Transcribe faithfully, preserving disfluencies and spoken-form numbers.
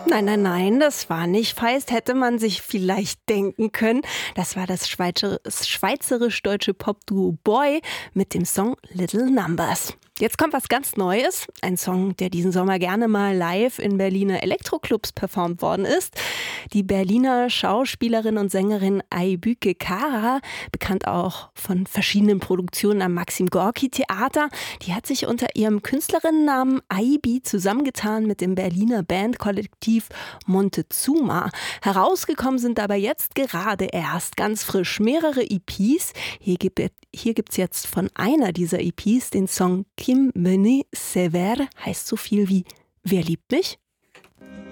Nein, nein, nein, das war nicht Feist, hätte man sich vielleicht denken können. Das war das Schweizer, schweizerisch-deutsche Popduo Boy mit dem Song Little Numbers. Jetzt kommt was ganz Neues, ein Song, der diesen Sommer gerne mal live in Berliner Elektroclubs performt worden ist. Die Berliner Schauspielerin und Sängerin Aybüke Kara, bekannt auch von verschiedenen Produktionen am Maxim Gorki Theater, die hat sich unter ihrem Künstlerinnennamen Aibi zusammengetan mit dem Berliner Bandkollektiv Montezuma. Herausgekommen sind dabei jetzt gerade erst ganz frisch mehrere E Ps. Hier gibt es Hier gibt's jetzt von einer dieser E Ps den Song Kim Mene Sever, heißt so viel wie Wer liebt mich?